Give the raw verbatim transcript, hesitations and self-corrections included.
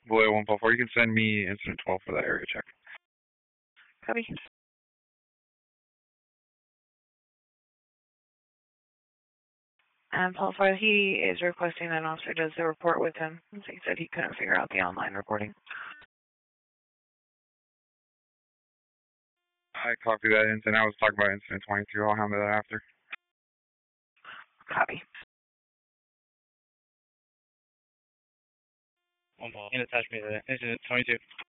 Boy, one four four. You can send me incident twelve for that area check. Copy. And Paul four, he is requesting an officer does the report with him. He said he couldn't figure out the online recording. I copy that incident. I was talking about incident twenty-two. I'll handle that after. Copy. One ball. And attach me to incident twenty-two.